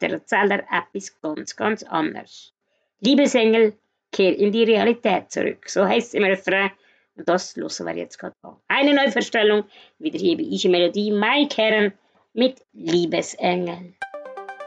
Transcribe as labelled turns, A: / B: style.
A: der Erzähler etwas ganz, ganz anderes. Liebesengel, kehr in die Realität zurück. So heisst es im Refrain. Und das hören wir jetzt gerade an. Eine Neuverstellung, wieder hier bei Easy Melodie, Mike Herren mit Liebesengel.